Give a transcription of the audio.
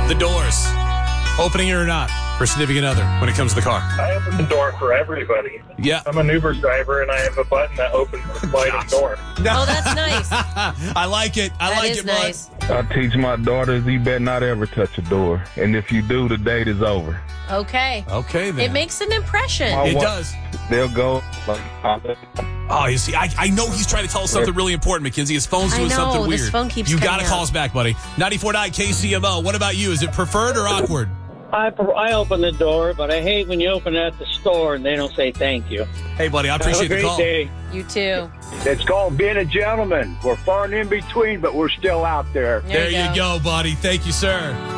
the doors. Opening it or not for significant other when it comes to the car. I open the door for everybody. Yeah. I'm an Uber driver, and I have a button that opens the sliding door. Oh, that's nice. I like it. I That like is it, nice. I teach my daughters you better not ever touch a door. And if you do, the date is over. Okay. Okay, then. It makes an impression. My It wife, does. They'll go like, Oh, you see, I know he's trying to tell us something really important, Mackenzie. His phone's I doing know, something this weird. phone keeps You cutting got to call out. us back, buddy. 94.9 KCMO. What about you? Is it preferred or awkward? I open the door, but I hate when you open it at the store and they don't say thank you. Hey, buddy, I appreciate Have a the great call. day. You too. It's called being a gentleman. We're far and in between, but we're still out there. There you go, buddy. Thank you, sir.